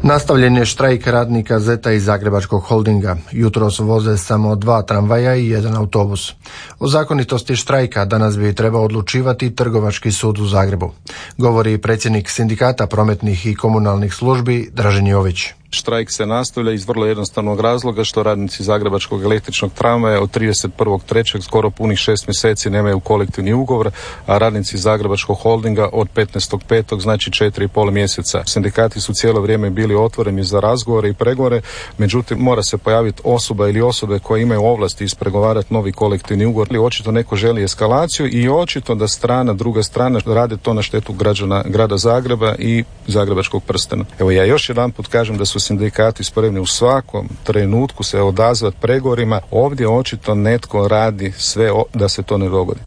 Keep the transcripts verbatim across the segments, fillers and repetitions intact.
Nastavljen je štrajk radnika Zeta iz Zagrebačkog holdinga. Jutros voze samo dva tramvaja i jedan autobus. O zakonitosti štrajka danas bi trebao odlučivati Trgovački sud u Zagrebu, govori predsjednik Sindikata prometnih i komunalnih službi Dražen Jović. Štrajk se nastavlja iz vrlo jednostavnog razloga što radnici Zagrebačkog električnog tramvaja od trideset prvog trećeg skoro punih šest mjeseci nemaju kolektivni ugovor, a radnici Zagrebačkog holdinga od petnaestog petog znači četiri i pol mjeseca. Sindikati su cijelo vrijeme bili otvoreni za razgovore i pregovore, međutim mora se pojaviti osoba ili osobe koje imaju ovlasti ispregovarati novi kolektivni ugovor. Očito neko želi eskalaciju i očito da strana, druga strana rade to na štetu građana grada Zagreba i Zagrebačkog prstena. Evo ja još jedanput kažem da su sindikati spremni u svakom trenutku se odazvati pregovorima. Ovdje očito netko radi sve da se to ne dogodi.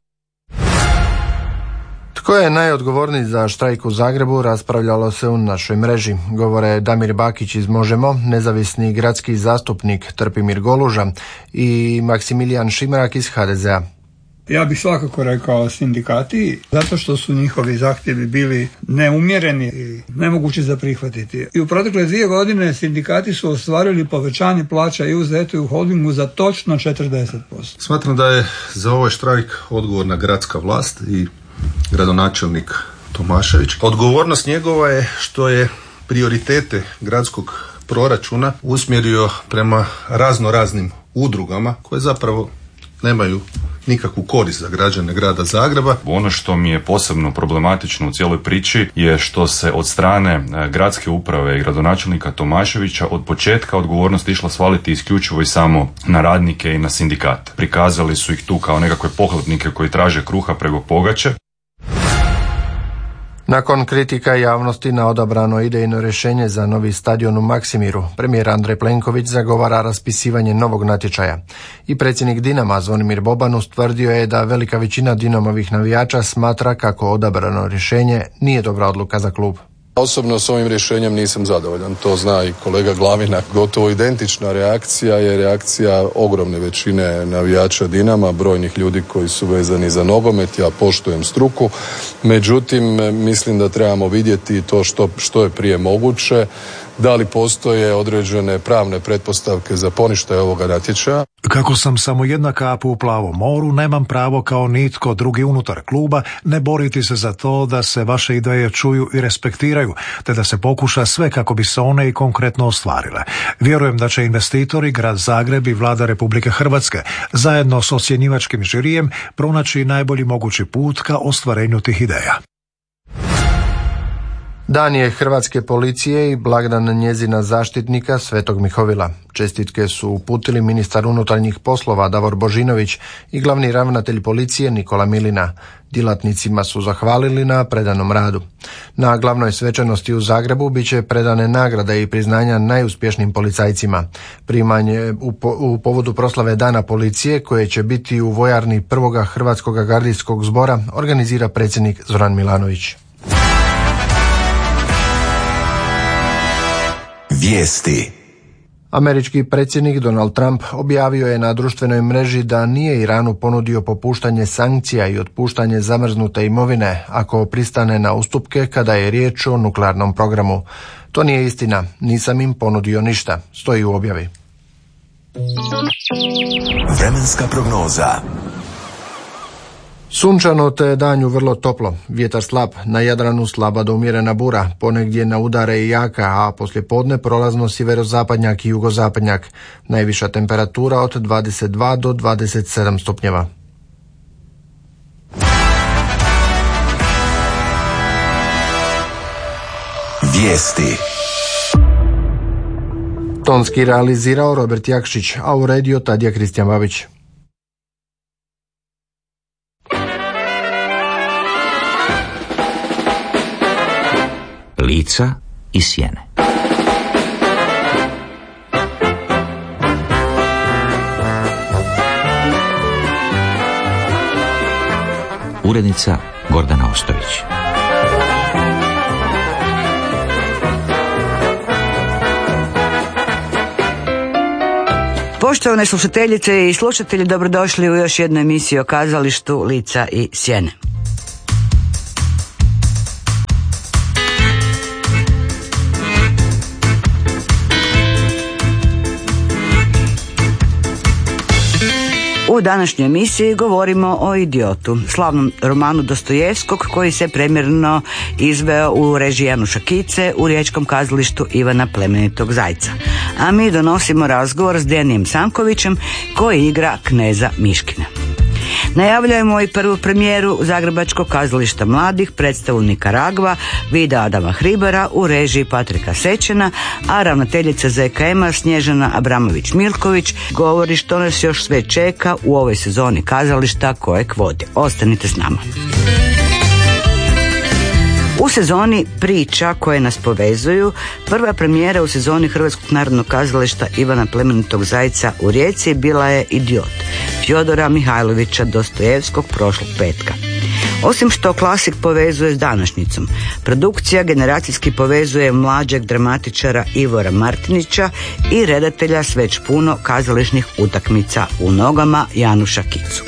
Tko je najodgovorniji za štrajk u Zagrebu, raspravljalo se u našoj mreži. Govore Damir Bakić iz Možemo, nezavisni gradski zastupnik Trpimir Goluža i Maksimilijan Šimrak iz ha de zea. Ja bih svakako rekao sindikati, zato što su njihovi zahtjevi bili neumjereni i nemogući za prihvatiti. I u protekle dvije godine sindikati su ostvarili povećanje plaća i u Zetu i u holdingu za točno četrdeset posto. Smatram da je za ovaj štrajk odgovorna gradska vlast i gradonačelnik Tomašević. Odgovornost njegova je što je prioritete gradskog proračuna usmjerio prema razno raznim udrugama koje zapravo nemaju nikakvu korist za građane grada Zagreba. Ono što mi je posebno problematično u cijeloj priči je što se od strane gradske uprave i gradonačelnika Tomaševića od početka odgovornost išla svaliti isključivo i samo na radnike i na sindikat. Prikazali su ih tu kao nekakve pohlepnike koji traže kruha preko pogače. Nakon kritika javnosti na odabrano idejno rješenje za novi stadion u Maksimiru, premijer Andrej Plenković zagovara raspisivanje novog natječaja. I predsjednik Dinama Zvonimir Boban ustvrdio je da velika većina Dinamovih navijača smatra kako odabrano rješenje nije dobra odluka za klub. Osobno s ovim rješenjem nisam zadovoljan, to zna i kolega Glavina. Gotovo identična reakcija je reakcija ogromne većine navijača Dinama, brojnih ljudi koji su vezani za nogomet, ja poštujem struku, međutim mislim da trebamo vidjeti to što, što je prije moguće, da li postoje određene pravne pretpostavke za poništaj ovoga natječaja. Kako sam samo jedna kap u plavom moru, nemam pravo kao nitko drugi unutar kluba ne boriti se za to da se vaše ideje čuju i respektiraju, te da se pokuša sve kako bi se one i konkretno ostvarile. Vjerujem da će investitori, grad Zagreb i vlada Republike Hrvatske zajedno s ocjenjivačkim žirijem pronaći najbolji mogući put ka ostvarenju tih ideja. Dan je hrvatske policije i blagdan njezina zaštitnika Svetog Mihovila. Čestitke su uputili ministar unutarnjih poslova Davor Božinović i glavni ravnatelj policije Nikola Milina. Djelatnicima su zahvalili na predanom radu. Na glavnoj svečanosti u Zagrebu bit će predane nagrade i priznanja najuspješnijim policajcima. Primanje u, po, u povodu proslave Dana policije, koje će biti u vojarni prvoga Hrvatskog gardijskog zbora, organizira predsjednik Zoran Milanović. Vijesti. Američki predsjednik Donald Trump objavio je na društvenoj mreži da nije Iranu ponudio popuštanje sankcija i otpuštanje zamrznute imovine ako pristane na ustupke kada je riječ o nuklearnom programu. To nije istina, nisam im ponudio ništa, stoji u objavi. Vremenska prognoza. Sunčano te danju vrlo toplo, vjetar slab, na Jadranu slaba do umjerena bura, ponegdje na udare i jaka, a poslijepodne prolazno sjeverozapadnjak i jugozapadnjak. Najviša temperatura od dvadeset dva do dvadeset sedam stupnjeva. Vijesti. Tonski realizirao Robert Jakšić, a uredio Tadija Kristijan Babić. Lica i sjene. Urednica Gordana Ostojić. Poštovane slušateljice i slušatelji, dobrodošli u još jednu emisiju o kazalištu Lica i sjene. današnjoj emisiji govorimo o Idiotu, slavnom romanu Dostojevskog koji se premjerno izveo u režiji Januša Kice u riječkom kazalištu Ivana Plemenitog Zajca. A mi donosimo razgovor s Denijem Sankovićem koji igra kneza Miškina. Najavljujemo i prvu premijeru Zagrebačkog kazališta mladih, predstavu Nikaragva, videa Adama Hribara u režiji Patrika Sečena, a ravnateljica Z K M-a Snježana Abramović-Milković govori što nas još sve čeka u ovoj sezoni kazališta kojeg vodi. Ostanite s nama. U sezoni priča koje nas povezuju, prva premijera u sezoni Hrvatskog narodnog kazališta Ivana Plemenitog Zajca u Rijeci bila je Idiot Fjodora Mihajlovića Dostojevskog prošlog petka. Osim što klasik povezuje s današnjicom, produkcija generacijski povezuje mlađeg dramatičara Ivora Martinića i redatelja s već puno kazališnih utakmica u nogama Januša Kicu.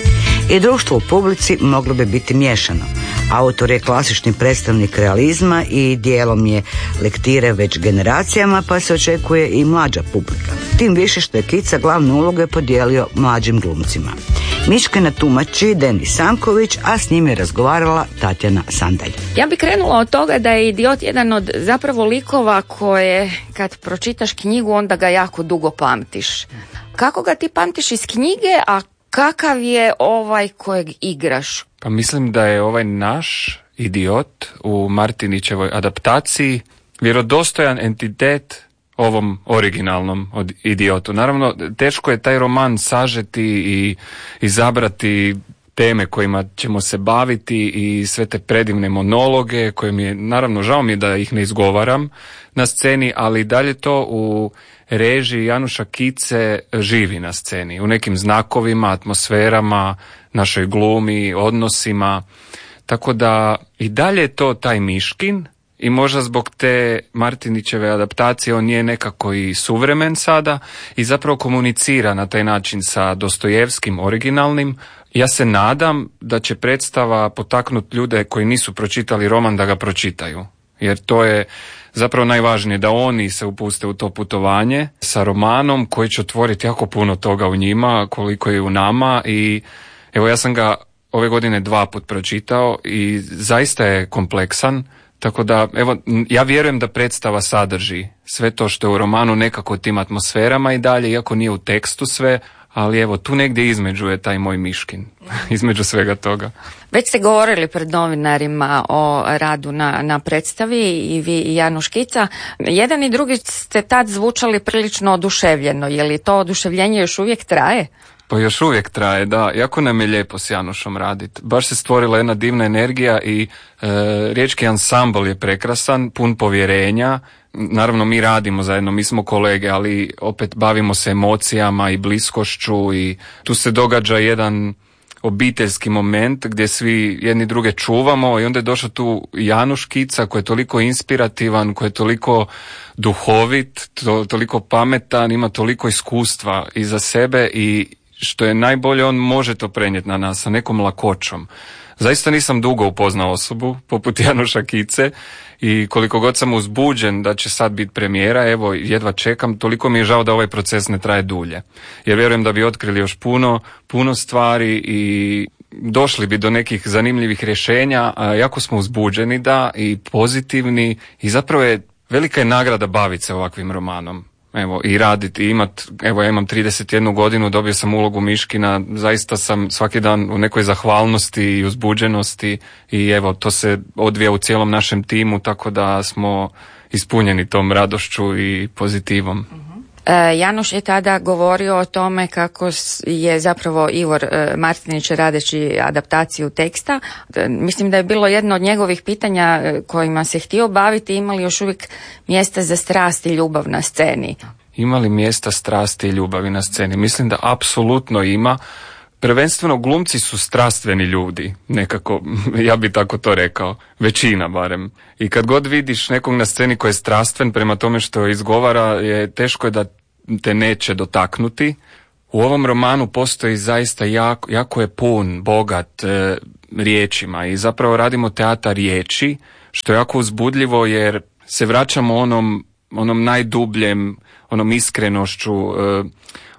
I društvo u publici moglo bi biti miješano. Autor je klasični predstavnik realizma i dijelom je lektire već generacijama, pa se očekuje i mlađa publika. Tim više što je Kica glavne uloge podijelio mlađim glumcima. Miškina tumači Denis Sanković, a s njim je razgovarala Tatjana Sandalj. Ja bih krenula od toga da je Idiot jedan od zapravo likova koje kad pročitaš knjigu onda ga jako dugo pamtiš. Kako ga ti pamtiš iz knjige, a kakav je ovaj kojeg igraš? Pa mislim da je ovaj naš Idiot u Martinićevoj adaptaciji vjerodostojan entitet ovom originalnom od Idiotu. Naravno, teško je taj roman sažeti i izabrati teme kojima ćemo se baviti i sve te predivne monologe koje mi je, naravno, žao mi je da ih ne izgovaram na sceni, ali dalje to u režiji Januša Kice živi na sceni, u nekim znakovima, atmosferama, našoj glumi, odnosima, tako da i dalje je to taj Miškin i možda zbog te Martinićeve adaptacije on je nekako i suvremen sada i zapravo komunicira na taj način sa Dostojevskim originalnim. Ja se nadam da će predstava potaknuti ljude koji nisu pročitali roman da ga pročitaju, jer to je zapravo najvažnije, da oni se upuste u to putovanje sa romanom koji će otvoriti jako puno toga u njima, koliko je u nama. I evo, ja sam ga ove godine dva put pročitao i zaista je kompleksan, tako da evo, ja vjerujem da predstava sadrži sve to što je u romanu, nekako tim atmosferama i dalje, iako nije u tekstu sve, ali evo, tu negdje između je taj moj Miškin, između svega toga. Već ste govorili pred novinarima o radu na, na predstavi, i vi i Januš Kica. Jedan i drugi ste tad zvučali prilično oduševljeno. Je li to oduševljenje još uvijek traje? Pa još uvijek traje, da. Jako nam je lijepo s Janušom raditi. Baš se stvorila jedna divna energija i e, riječki ansambl je prekrasan, pun povjerenja. Naravno, mi radimo zajedno, mi smo kolege, ali opet bavimo se emocijama i bliskošću i tu se događa jedan obiteljski moment gdje svi jedni druge čuvamo i onda je došao tu Januš Kica koji je toliko inspirativan, koji je toliko duhovit, to, toliko pametan, ima toliko iskustva iza sebe i što je najbolje, on može to prenijeti na nas sa nekom lakoćom. Zaista nisam dugo upoznao osobu poput Januša Kice i koliko god sam uzbuđen da će sad biti premijera, evo, jedva čekam, toliko mi je žao da ovaj proces ne traje dulje. Jer vjerujem da bi otkrili još puno, puno stvari i došli bi do nekih zanimljivih rješenja. Jako smo uzbuđeni, da, i pozitivni i zapravo je velika je nagrada baviti se ovakvim romanom. Evo, i raditi, i imat, evo, ja imam trideset jednu godinu, dobio sam ulogu Miškina, zaista sam svaki dan u nekoj zahvalnosti i uzbuđenosti i evo, to se odvija u cijelom našem timu, tako da smo ispunjeni tom radošću i pozitivom. E, Januš je tada govorio o tome kako je zapravo Ivor e, Martinić radeći adaptaciju teksta. E, mislim da je bilo jedno od njegovih pitanja e, kojima se htio baviti, imali još uvijek mjesta za strast i ljubav na sceni. Ima li mjesta strasti i ljubavi na sceni? Mislim da apsolutno ima. Prvenstveno glumci su strastveni ljudi, nekako, ja bi tako to rekao, većina barem. I kad god vidiš nekog na sceni koji je strastven prema tome što izgovara, je teško je da te neće dotaknuti. U ovom romanu postoji zaista jako, jako je pun, bogat e, riječima i zapravo radimo teatar riječi, što je jako uzbudljivo jer se vraćamo onom, onom najdubljem, onom iskrenošću, e,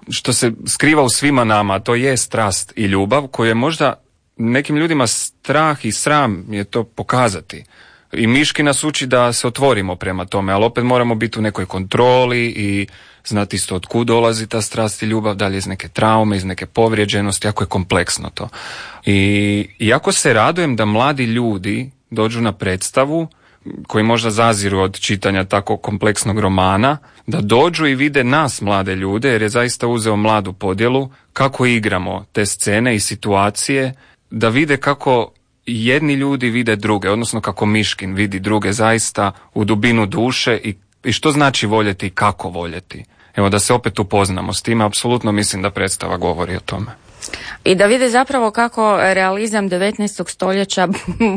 što se skriva u svima nama, to je strast i ljubav koju je možda nekim ljudima strah i sram je to pokazati. I Miški nas uči da se otvorimo prema tome, ali opet moramo biti u nekoj kontroli i znati isto od kud dolazi ta strast i ljubav, da li je iz neke traume, iz neke povrijeđenosti, jako je kompleksno to. I jako se radujem da mladi ljudi dođu na predstavu, koji možda zaziru od čitanja tako kompleksnog romana, da dođu i vide nas, mlade ljude, jer je zaista uzeo mladu podjelu, kako igramo te scene i situacije, da vide kako jedni ljudi vide druge, odnosno kako Miškin vidi druge zaista u dubinu duše i, i što znači voljeti i kako voljeti. Evo, da se opet upoznamo s time, apsolutno mislim da predstava govori o tome. I da vide zapravo kako realizam devetnaestog stoljeća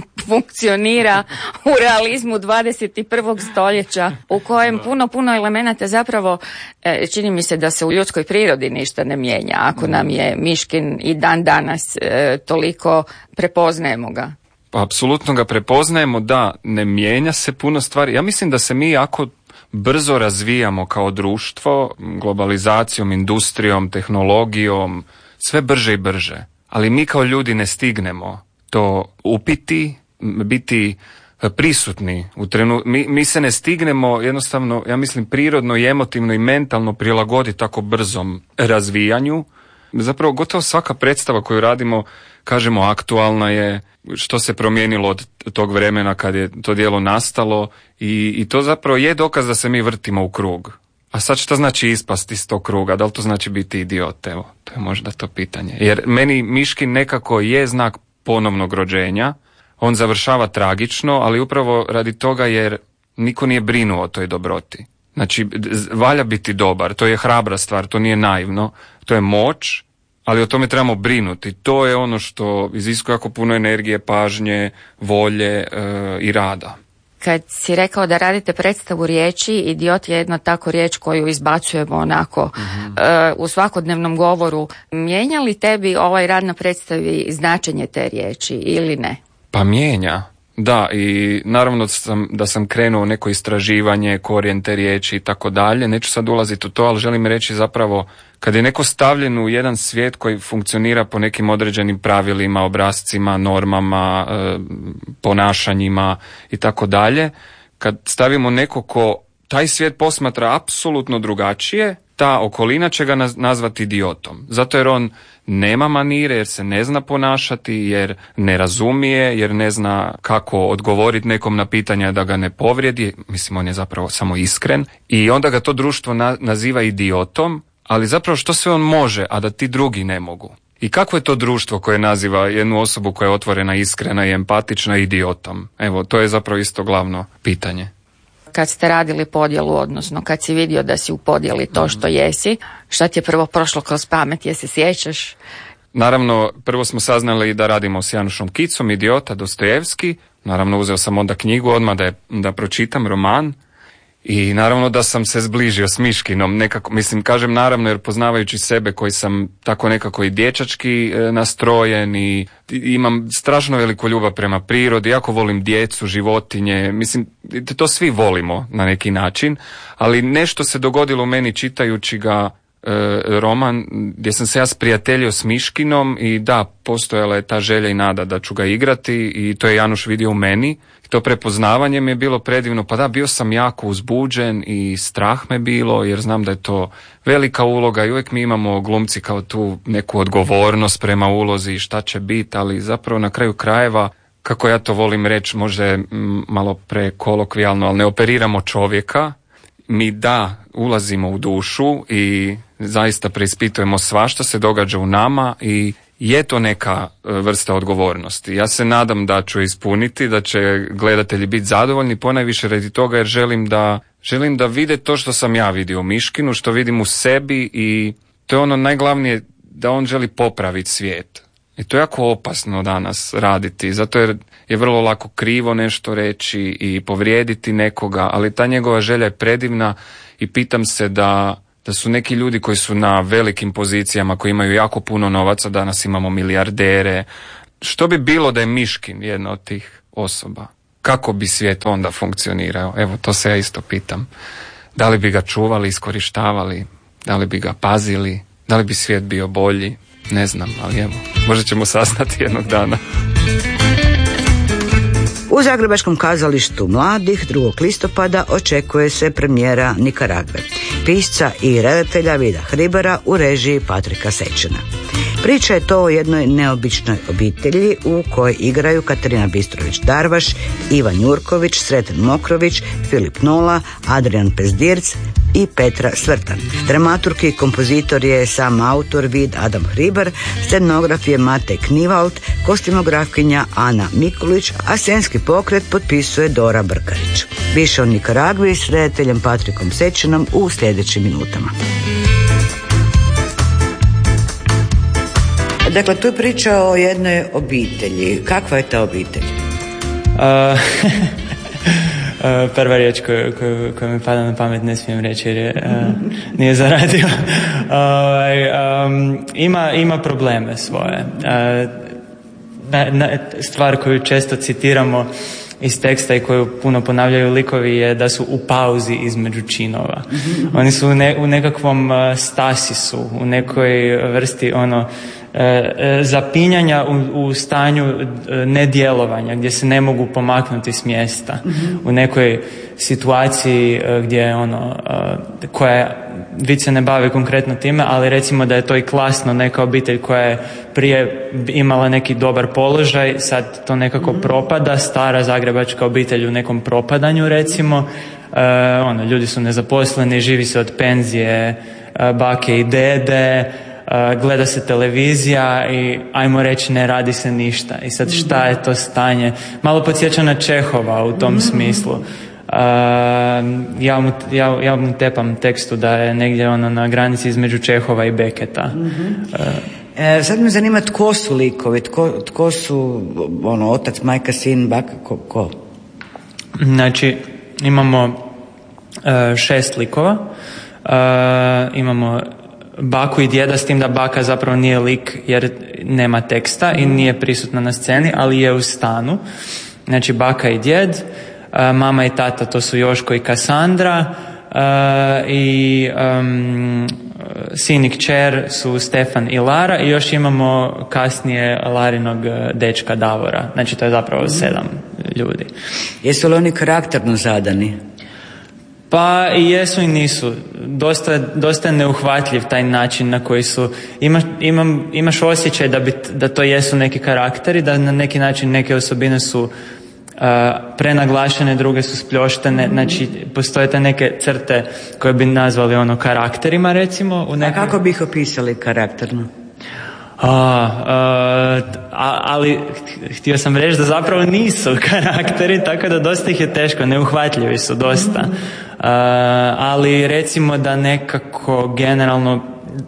funkcionira u realizmu dvadeset prvog stoljeća, u kojem puno, puno elemenata zapravo, čini mi se da se u ljudskoj prirodi ništa ne mijenja, ako nam je Miškin i dan danas toliko prepoznajemo ga. Pa apsolutno ga prepoznajemo, da, ne mijenja se puno stvari. Ja mislim da se mi jako brzo razvijamo kao društvo, globalizacijom, industrijom, tehnologijom, sve brže i brže, ali mi kao ljudi ne stignemo to upiti, biti prisutni u trenu, mi, mi se ne stignemo jednostavno, ja mislim, prirodno i emotivno i mentalno prilagoditi tako brzom razvijanju. Zapravo gotovo svaka predstava koju radimo, kažemo, aktualna je, što se promijenilo od tog vremena kad je to djelo nastalo i, i to zapravo je dokaz da se mi vrtimo u krug. A sad šta znači ispasti iz tog kruga? Da li to znači biti idiot? Evo, to je možda to pitanje. Jer meni Miškin nekako je znak ponovnog rođenja. On završava tragično, ali upravo radi toga jer niko nije brinuo o toj dobroti. Znači, valja biti dobar, to je hrabra stvar, to nije naivno, to je moć, ali o tome trebamo brinuti. To je ono što iziskuje jako puno energije, pažnje, volje e, i rada. Kad si rekao da radite predstavu riječi, idiot je jedna tako riječ koju izbacujemo onako mm-hmm. uh, u svakodnevnom govoru. Mijenja li tebi ovaj rad na predstavi značenje te riječi ili ne? Pa mijenja, da, i naravno sam, da sam krenuo u neko istraživanje, korijen te riječi i tako dalje. Neću sad ulaziti u to, ali želim reći zapravo kad je neko stavljen u jedan svijet koji funkcionira po nekim određenim pravilima, obrascima, normama, e, ponašanjima i tako dalje, kad stavimo neko ko taj svijet posmatra apsolutno drugačije, ta okolina će ga nazvati idiotom. Zato jer on nema manire, jer se ne zna ponašati, jer ne razumije, jer ne zna kako odgovoriti nekom na pitanja da ga ne povrijedi. Mislim, on je zapravo samo iskren. I onda ga to društvo na, naziva idiotom, ali zapravo što sve on može, a da ti drugi ne mogu. I kako je to društvo koje naziva jednu osobu koja je otvorena, iskrena i empatična idiotom? Evo, to je zapravo isto glavno pitanje. Kad ste radili podjelu, odnosno kad si vidio da si u podjeli to što jesi, šta ti je prvo prošlo kroz pamet, je se sjećaš? Naravno, prvo smo saznali da radimo s Janušom Kicom, Idiota, Dostojevski. Naravno, uzeo sam onda knjigu odmah da, je, da pročitam roman. I naravno da sam se zbližio s Miškinom, nekako, mislim, kažem naravno jer poznavajući sebe koji sam tako nekako i dječački e, nastrojen i imam strašno veliku ljubav prema prirodi, jako volim djecu, životinje, mislim, to svi volimo na neki način, ali nešto se dogodilo u meni čitajući ga e, roman gdje sam se ja sprijateljio s Miškinom i da, postojala je ta želja i nada da ću ga igrati i to je Januš vidio u meni. To prepoznavanje mi je bilo predivno, pa da, bio sam jako uzbuđen i strah me bilo, jer znam da je to velika uloga i uvijek mi imamo glumci kao tu neku odgovornost prema ulozi i šta će biti, ali zapravo na kraju krajeva, kako ja to volim reći, možda je malo prekolokvijalno, ali ne operiramo čovjeka, mi da, ulazimo u dušu i zaista preispitujemo sva što se događa u nama i je to neka vrsta odgovornosti. Ja se nadam da ću ispuniti, da će gledatelji biti zadovoljni, ponajviše radi toga jer želim da, želim da vide to što sam ja vidio u Miškinu, što vidim u sebi i to je ono najglavnije, da on želi popraviti svijet. I to je jako opasno danas raditi, zato jer je vrlo lako krivo nešto reći i povrijediti nekoga, ali ta njegova želja je predivna i pitam se da da su neki ljudi koji su na velikim pozicijama, koji imaju jako puno novaca, danas imamo milijardere. Što bi bilo da je Miškin jedna od tih osoba? Kako bi svijet onda funkcionirao? Evo, to se ja isto pitam. Da li bi ga čuvali, iskorištavali? Da li bi ga pazili? Da li bi svijet bio bolji? Ne znam, ali evo, možda ćemo saznati jednog dana. U Zagrebačkom kazalištu mladih drugog listopada očekuje se premijera Nikaragve, pisca i redatelja Vida Hribara u režiji Patrika Sečena. Priča je to o jednoj neobičnoj obitelji u kojoj igraju Katarina Bistrović-Darvaš, Ivan Jurković, Sreten Mokrović, Filip Nola, Adrian Pezdirc i Petra Svrtan. Dramaturg i kompozitor je sam autor Vid Adam Hribar, scenograf je Matej Knivald, kostimografkinja Ana Mikulić, a scenski pokret potpisuje Dora Brkarić. Više o Nikaragvi s redateljem Patrikom Sečenom u sljedećim minutama. Dakle, tu je priča o jednoj obitelji. Kakva je ta obitelj? Uh, prva riječ koju, koju, koju mi pada na pamet ne smijem reći jer je, uh, nije zaradio. Uh, um, ima, ima probleme svoje. Uh, na, na, stvar koju često citiramo iz teksta i koju puno ponavljaju likovi je da su u pauzi između činova. Mm-hmm. Oni su u, ne, u nekakvom uh, stasisu, u nekoj vrsti ono E, zapinjanja u, u stanju e, nedjelovanja gdje se ne mogu pomaknuti s mjesta. Mm-hmm. U nekoj situaciji e, gdje ono e, koja Vid se ne bavi konkretno time, ali recimo da je to i klasno, neka obitelj koja je prije imala neki dobar položaj, sad to nekako mm-hmm. propada, stara zagrebačka obitelj u nekom propadanju recimo, e, ono, ljudi su nezaposleni, živi se od penzije e, bake i dede, Uh, gleda se televizija i ajmo reći ne radi se ništa. I sad šta je to stanje? Malo podsjeća na Čehova u tom smislu. Uh, ja, mu, ja, ja mu tepam tekstu da je negdje ono na granici između Čehova i Beketa. Uh, e, sad me zanima tko su likovi, tko, tko su ono, otac, majka, sin, baka, ko? ko? Znači, imamo uh, šest likova. Uh, imamo baku i djeda, s tim da baka zapravo nije lik jer nema teksta i nije prisutna na sceni, ali je u stanu. Znači baka i djed, mama i tata, to su Joško i Kasandra, i um, sin i kćer su Stefan i Lara i još imamo kasnije Larinog dečka Davora. Znači to je zapravo sedam ljudi. Jesu li oni karakterno zadani? Pa i jesu i nisu. Dosta, dosta je neuhvatljiv taj način na koji su, ima, imam, imaš osjećaj da, bi, da to jesu neki karakteri, da na neki način neke osobine su uh, prenaglašene, druge su spljoštene, znači postoje te neke crte koje bi nazvali ono karakterima recimo. U nekom... A kako bi ih opisali karakterno? A, a, ali htio sam reći da zapravo nisu karakteri, tako da dosta ih je teško, neuhvatljivi su dosta. A, ali recimo da nekako generalno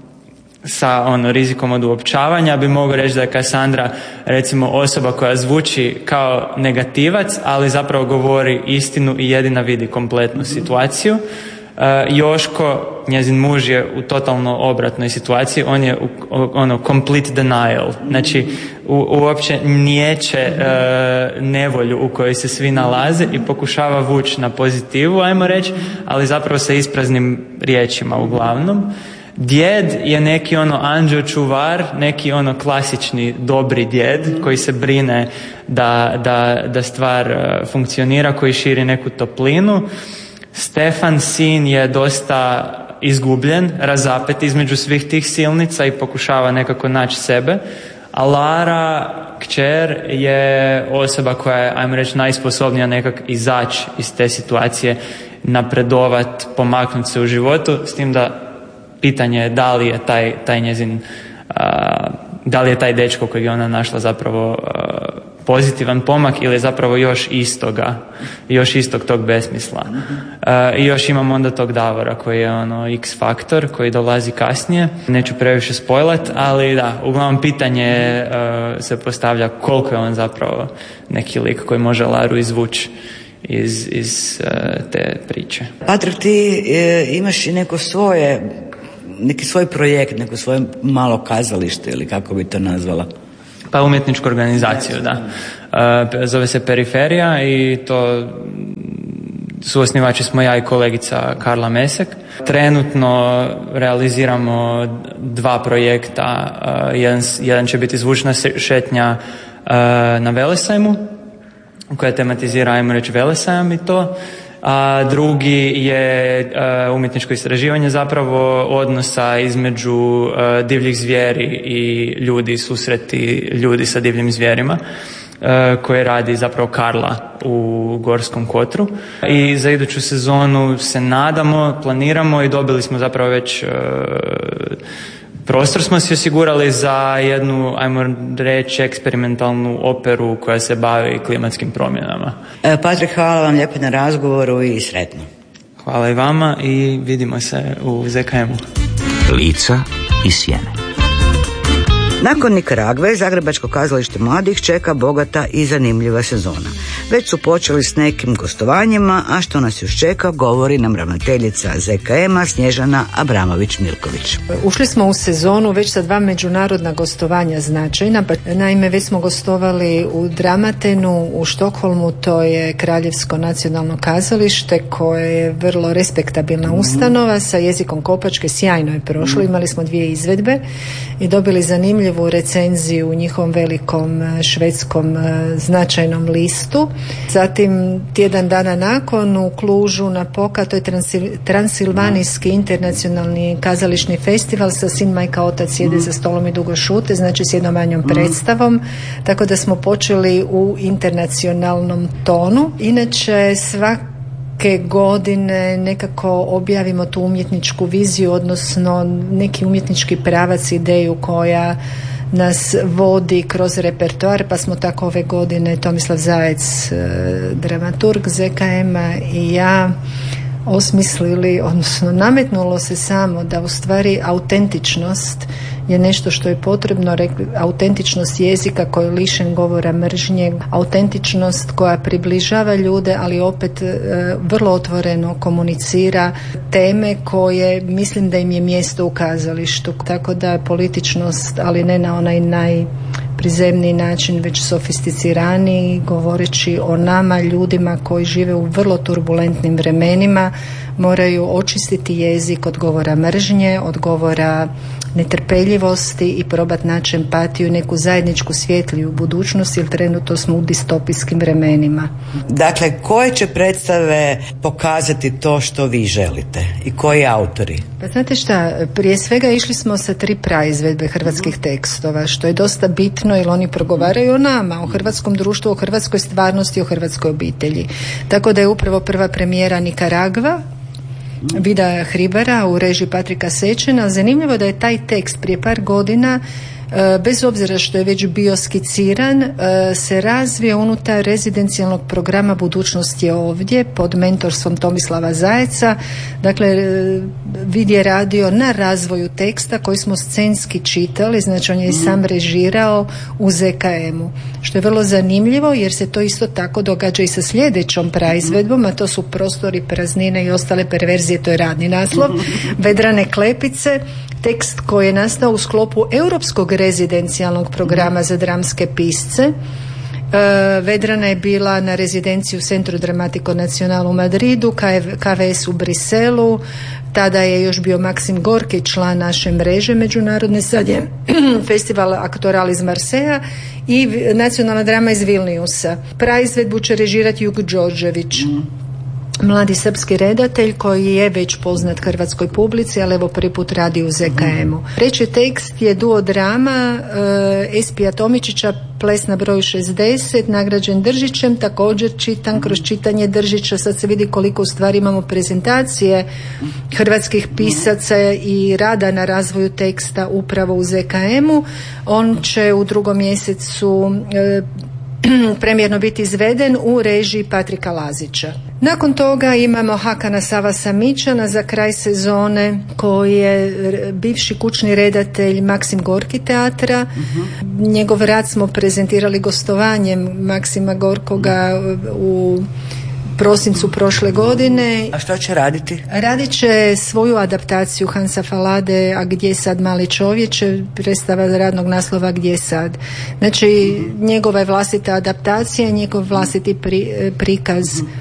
sa ono rizikom od uopćavanja bi mogao reći da je Kasandra recimo osoba koja zvuči kao negativac, ali zapravo govori istinu i jedina vidi kompletnu situaciju. Uh, Joško, njezin muž, je u totalno obratnoj situaciji, on je u, ono complete denial, znači u, uopće nijeće uh, nevolju u kojoj se svi nalaze i pokušava vući na pozitivu, ajmo reći, ali zapravo sa ispraznim riječima uglavnom. Djed je neki ono anđeo čuvar, neki ono klasični dobri djed koji se brine da, da, da stvar uh, funkcionira, koji širi neku toplinu. Stefan, sin, je dosta izgubljen, razapet između svih tih silnica i pokušava nekako naći sebe. A Lara, kćer, je osoba koja je, ajmo reći, najsposobnija nekak izaći iz te situacije, napredovat, pomaknuti se u životu, s tim da pitanje je da li je taj, taj njezin, a, da li je taj dečko kojeg je ona našla zapravo a, pozitivan pomak ili je zapravo još istoga, još istog tog besmisla. Uh, I još imamo onda tog Davora koji je ono X faktor koji dolazi kasnije. Neću previše spojlat, ali da, uglavnom pitanje uh, se postavlja koliko je on zapravo neki lik koji može Laru izvući iz, iz uh, te priče. Patrik, ti e, imaš i neko svoje, neki svoj projekt, neko svoje malo kazalište ili kako bi to nazvala? Pa umjetničku organizaciju, da. Uh, zove se Periferija i to Suosnivači smo ja i kolegica Karla Mesek. Trenutno realiziramo dva projekta. Jedan, jedan će biti zvučna šetnja na Velesajmu, koja tematizira, ajmo reći, Velesajam i to. A drugi je umjetničko istraživanje zapravo odnosa između divljih zvijeri i ljudi, susreti ljudi sa divljim zvijerima, koje radi zapravo Karla u Gorskom Kotru. I za iduću sezonu se nadamo, planiramo i dobili smo zapravo već prostor smo si osigurali za jednu, ajmo reći, eksperimentalnu operu koja se bavi klimatskim promjenama. Patrik, hvala vam lijepo na razgovoru i sretno. Hvala i vama i vidimo se u Z K M-u. Lica i sjene. Nakon Nikaragve, Zagrebačko kazalište mladih čeka bogata i zanimljiva sezona. Već su počeli s nekim gostovanjima, a što nas još čeka govori nam ravnateljica Z K M-a Snježana Abramović-Milković. Ušli smo u sezonu već sa dva međunarodna gostovanja značajna. Naime, već smo gostovali u Dramatenu, u Štokholmu, to je Kraljevsko nacionalno kazalište koje je vrlo respektabilna ustanova sa jezikom Kopačke, sjajno je prošlo. Imali smo dvije izvedbe i dobili zanimljivu recenziju u njihovom velikom švedskom značajnom listu. Zatim tjedan dana nakon u Klužu na Poka, to je Transil, Transilvanijski internacionalni kazališni festival sa Sin, majka, otac sjede za stolom i dugo šute, znači s jednom manjom predstavom, tako da smo počeli u internacionalnom tonu. Inače svake godine nekako objavimo tu umjetničku viziju, odnosno neki umjetnički pravac, ideju koja nas vodi kroz repertoar, pa smo tako ove godine Tomislav Zajec, dramaturg Z K M-a i ja osmislili, odnosno nametnulo se samo da u stvari autentičnost je nešto što je potrebno, autentičnost jezika koji je lišen govora mržnje, autentičnost koja približava ljude, ali opet e, vrlo otvoreno komunicira teme koje mislim da im je mjesto u kazalištu. Tako da političnost, ali ne na onaj najprizemniji način, već sofisticiraniji, govoreći o nama, ljudima koji žive u vrlo turbulentnim vremenima, moraju očistiti jezik od govora mržnje, od govora netrpeljivosti i probati naći empatiju i neku zajedničku svjetliju budućnost, jer trenutno smo u distopijskim vremenima. Dakle, koje će predstave pokazati to što vi želite i koji autori? Pa znate šta, prije svega išli smo sa tri praizvedbe hrvatskih tekstova, što je dosta bitno jer oni progovaraju o nama, o hrvatskom društvu, o hrvatskoj stvarnosti, o hrvatskoj obitelji. Tako da je upravo prva premijera Nikaragva, Vida Hribara u režiji Patrika Sečena. Zanimljivo da je taj tekst prije par godina, bez obzira što je već bio skiciran, se razvio unutar rezidencijalnog programa Budućnost je ovdje pod mentorstvom Tomislava Zajeca. Dakle, Vid je radio na razvoju teksta koji smo scenski čitali, znači on je i sam režirao u Z K M-u, što je vrlo zanimljivo jer se to isto tako događa i sa sljedećom praizvedbom, a to su Prostori, praznine i ostale perverzije, to je radni naslov, Vedrane klepice, tekst koji je nastao u sklopu Europskog rezidencijalnog programa za dramske pisce. Vedrana je bila na rezidenciji u Centru Dramatico Nacional u Madridu, K V S u Briselu, tada je još bio Maksim Gorki, član naše mreže međunarodne, sad je Festival Aktoral iz Marseja i nacionalna drama iz Vilniusa. Praizvedbu će režirati Jug Đorđević, mladi srpski redatelj koji je već poznat hrvatskoj publici, ali evo prvi put radi u Z K M-u. Treći tekst je duo drama e, Espija Tomičića, Ples na broju šezdeset, nagrađen Držićem, također čitan kroz čitanje Držića. Sad se vidi koliko u stvari imamo prezentacije hrvatskih pisaca i rada na razvoju teksta upravo u Z K M-u. On će u drugom mjesecu e, premijerno biti izveden u režiji Patrika Lazića. Nakon toga imamo Hakana Savasa Mićana za kraj sezone, koji je bivši kućni redatelj Maksim Gorki teatra. Uh-huh. Njegov rad smo prezentirali gostovanjem Maksima Gorkoga u prosincu prošle godine. A što će raditi? Radit će svoju adaptaciju Hansa Fallade, A gdje sad mali čovječe, predstava radnog naslova Gdje sad. Znači, njegova je vlastita adaptacija, njegov vlastiti pri, prikaz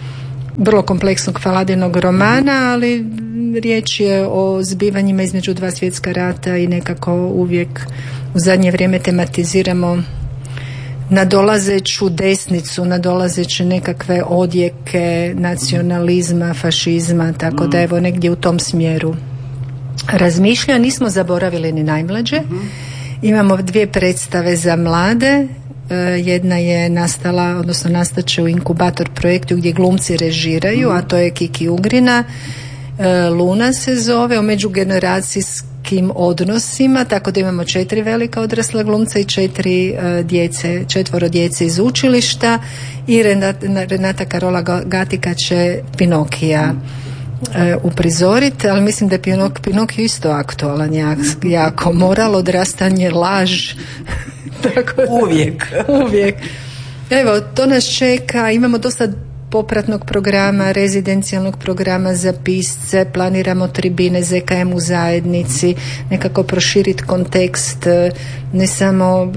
vrlo kompleksnog Faladinog romana, ali riječ je o zbivanjima između dva svjetska rata i nekako uvijek u zadnje vrijeme tematiziramo nadolazeću desnicu, nadolazeće nekakve odjeke nacionalizma, fašizma, tako da evo negdje u tom smjeru razmišlja. Nismo zaboravili ni najmlađe. Imamo dvije predstave za mlade. Jedna je nastala, odnosno nastaće u inkubator projektu gdje glumci režiraju, a to je Kiki Ugrina. Luna se zove, o međugeneracijskim odnosima, tako da imamo četiri velika odrasla glumca i četiri djece, četvoro djece iz učilišta i Renata, Renata Karola Gatika će Pinokija uprizoriti, ali mislim da je Pinok, Pinokio isto aktualan jako. Moral, odrastanje, laž. Tako da, uvijek. uvijek. Evo, to nas čeka, imamo dosta popratnog programa, rezidencijalnog programa za pisce, planiramo tribine Z K M u zajednici, nekako proširiti kontekst, ne samo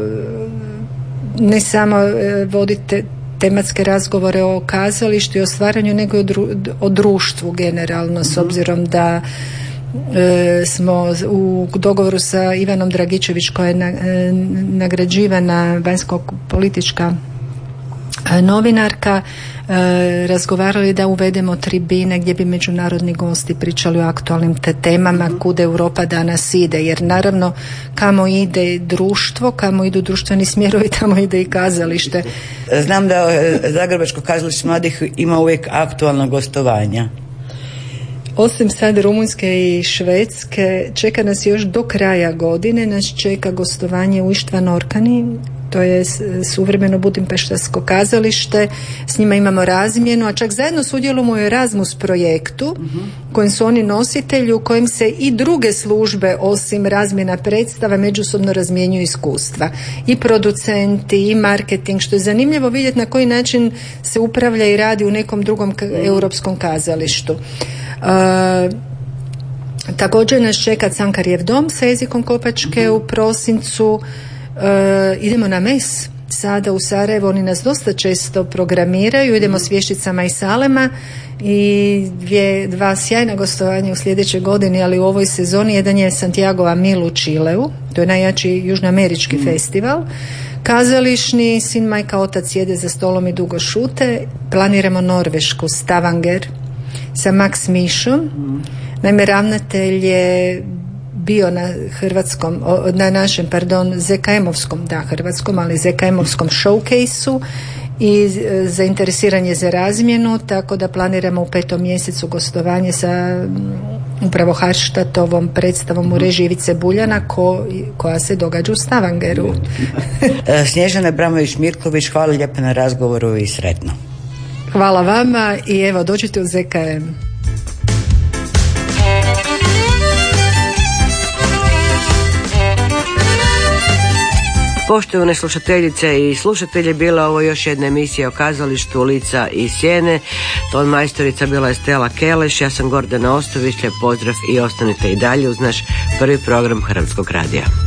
ne samo vodite tematske razgovore o kazalištu i o stvaranju, nego i o, dru, o društvu generalno, s obzirom da e, smo u dogovoru sa Ivanom Dragičević, koja je na, e, nagrađivana vanjsko-politička e, novinarka, e, razgovarali da uvedemo tribine gdje bi međunarodni gosti pričali o aktualnim te temama, kuda Europa danas ide, jer naravno kamo ide društvo, kamo idu društveni smjerovi, tamo ide i kazalište. Znam da Zagrebačko kazalište mladih ima uvijek aktualna gostovanja. Osim sad Rumunjske i Švedske, čeka nas još do kraja godine, nas čeka gostovanje u Ištvan Orkani, to je suvremeno budimpeštansko kazalište, s njima imamo razmjenu, a čak zajedno sudjelujemo u Erasmus projektu, uh-huh. kojim su oni nositelji, u kojem se i druge službe osim razmjena predstava međusobno razmjenjuju iskustva. I producenti, i marketing, što je zanimljivo vidjeti na koji način se upravlja i radi u nekom drugom ka- europskom kazalištu. Uh, također nas čeka Cankarjev dom sa jezikom Kopačke uh-huh. u prosincu. Uh, idemo na mes sada u Sarajevo, oni nas dosta često programiraju, idemo s vješticama i salema i dvije, dva sjajna gostovanja u sljedećoj godini, ali u ovoj sezoni jedan je Santiago Amil u Čileu, to je najjači južnoamerički mm. festival, kazališni, Sin, majka, otac jede za stolom i dugo šute. Planiramo Norvešku, Stavanger sa Max Mišom, mm. naime ravnatelj je bio na hrvatskom, na našem, pardon, Z K M-ovskom, da, hrvatskom, ali Z K M-ovskom showcase-u i zainteresiran je za razmjenu, tako da planiramo u petom mjesecu gostovanje sa upravo Harštatovom predstavom u režiji Ivice Buljana ko, koja se događa u Stavangeru. Snježana Abramović-Mirković, hvala lijepo na razgovoru i sretno. Hvala vama i evo, dođite u Z K M. Poštovane slušateljice i slušatelji, bila ovo još jedna emisija o kazalištu Lica i sjene. Ton majstorica bila je Stela Keleš, ja sam Gordana Ostović, lijep pozdrav i ostanite i dalje uz naš prvi program Hrvatskog radija.